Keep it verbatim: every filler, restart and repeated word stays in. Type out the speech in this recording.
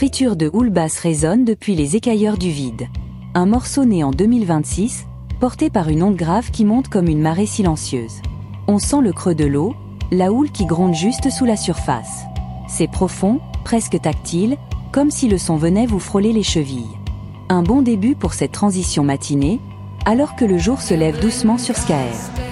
friture de houle basse résonne depuis les écailleurs du vide. Un morceau né en deux mille vingt-six, porté par une onde grave qui monte comme une marée silencieuse. On sent le creux de l'eau, la houle qui gronde juste sous la surface. C'est profond, presque tactile, comme si le son venait vous frôler les chevilles. Un bon début pour cette transition matinée, alors que le jour se lève doucement sur Skaer.